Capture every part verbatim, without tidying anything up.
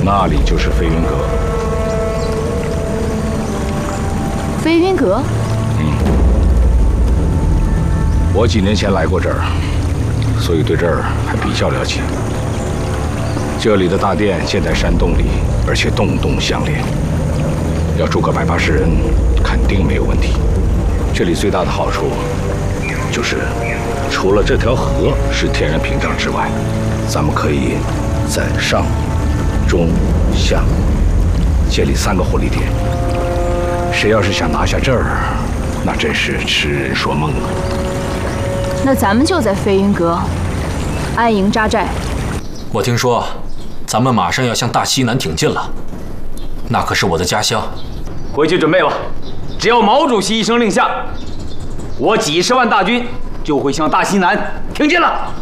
那里就是飞云阁。 飞云阁？ 嗯，我几年前来过这儿，所以对这儿还比较了解。这里的大殿建在山洞里，而且洞洞相连，要住个百八十人，肯定没有问题。这里最大的好处，就是除了这条河是天然屏障之外，咱们可以在上、中、下建立三个火力点。谁要是想拿下这儿，那真是痴人说梦了。 那咱们就在飞云阁安营扎寨。 我听说，咱们马上要向大西南挺进了，那可是我的家乡。 回去准备吧，只要毛主席一声令下，我几十万大军就会向大西南挺进了。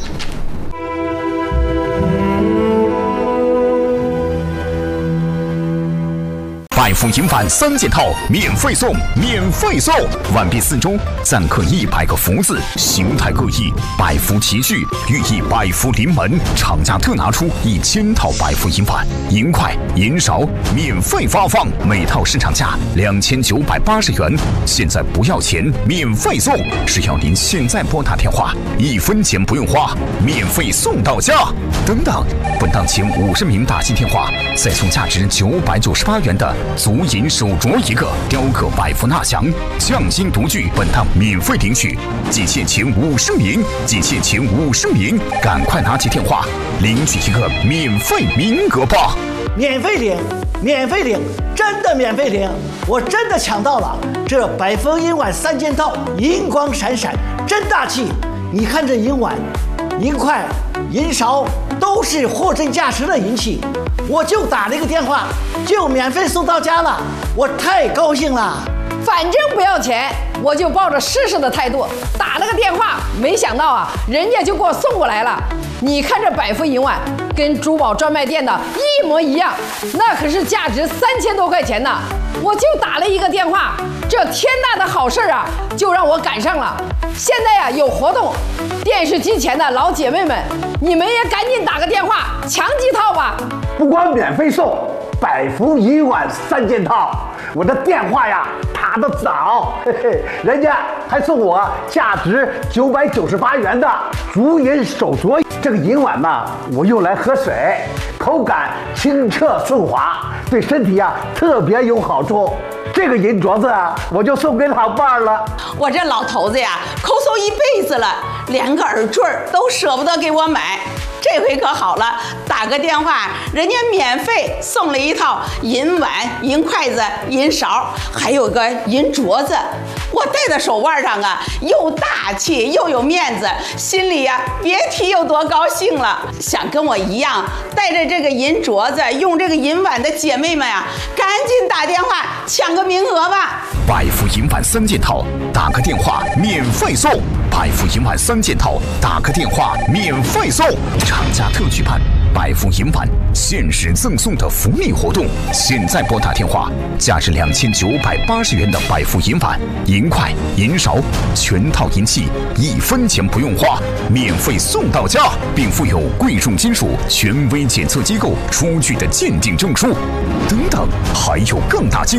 百福银碗三件套免费送，免费送！碗壁四周錾刻一百个福字，形态各异，百福齐聚，寓意百福临门。厂家特拿出一千套百福银碗、银筷、银勺，免费发放，每套市场价两千九百八十元，现在不要钱，免费送！只要您现在拨打电话，一分钱不用花，免费送到家。等等，本档前五十名打进电话，再送价值九百九十八元的足银手镯一个，雕刻百福纳祥，匠心独具，本档免费领取。仅限前五十名，仅限前五十名，赶快拿起电话领取一个免费名额吧！ 免费领，免费领，真的免费领！我真的抢到了这百福银碗三件套，银光闪闪，真大气！你看这银碗、银筷、银勺都是货真价实的银器，我就打了一个电话，就免费送到家了，我太高兴了。 反正不要钱，我就抱着试试的态度打了个电话，没想到啊，人家就给我送过来了。你看这百福银碗跟珠宝专卖店的一模一样，那可是价值三千多块钱呢。我就打了一个电话，这天大的好事啊，就让我赶上了。现在呀、啊、有活动，电视机前的老姐妹们，你们也赶紧打个电话抢几套吧。 不光免费送百福银碗三件套，我的电话呀打得早，嘿嘿，人家还送我价值九百九十八元的足银手镯。这个银碗呢，我用来喝水，口感清澈顺滑，对身体呀特别有好处。这个银镯子啊，我就送给老伴儿了。 我这老头子呀，抠搜一辈子了，连个耳坠都舍不得给我买。这回可好了，打个电话，人家免费送了一套银碗、银筷子、银勺，还有个银镯子。我戴在手腕上啊，又大气又有面子，心里呀、啊、别提有多高兴了。想跟我一样带着这个银镯子、用这个银碗的姐妹们呀、啊，赶紧打电话抢个名额吧！ 百福银碗三件套，打个电话免费送。百福银碗三件套，打个电话免费送。厂家特举办百福银碗限时赠送的福利活动，现在拨打电话，价值两千九百八十元的百福银碗、银筷、银勺，全套银器一分钱不用花，免费送到家，并附有贵重金属权威检测机构出具的鉴定证书。等等，还有更大惊